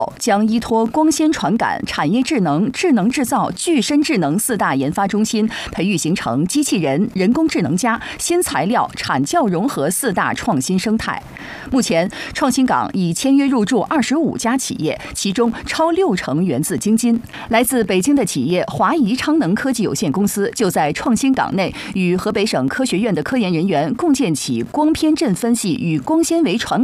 将依托光纤传感、产业智能、智能制造、具身智能4大研发中心，培育形成机器人、人工智能加新材料、产教融合4大创新生态。目前，创新港已签约入驻25家企业，其中超60%源自京津。来自北京的企业华谊昌能科技有限公司就在创新港内与河北省科学院的科研人员共建起光偏振分析与光纤维传